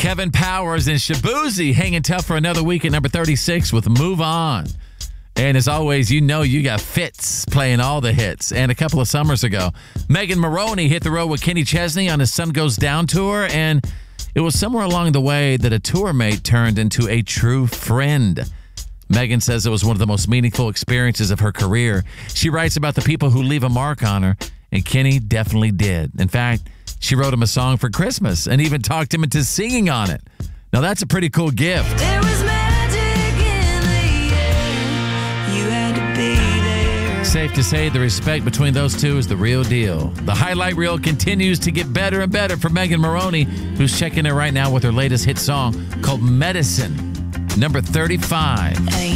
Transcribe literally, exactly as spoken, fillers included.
Kevin Powers and Shabuzi hanging tough for another week at number thirty-six with Move On. And as always, you know you got Fitz playing all the hits. And a couple of summers ago, Megan Maroney hit the road with Kenny Chesney on his Sun Goes Down tour. And it was somewhere along the way that a tour mate turned into a true friend. Megan says it was one of the most meaningful experiences of her career. She writes about the people who leave a mark on her, and Kenny definitely did. In fact, she wrote him a song for Christmas and even talked him into singing on it. Now, that's a pretty cool gift. There was magic in the air. You had to be there. Safe to say the respect between those two is the real deal. The highlight reel continues to get better and better for Megan Maroney, who's checking it right now with her latest hit song called Medicine, number thirty-five.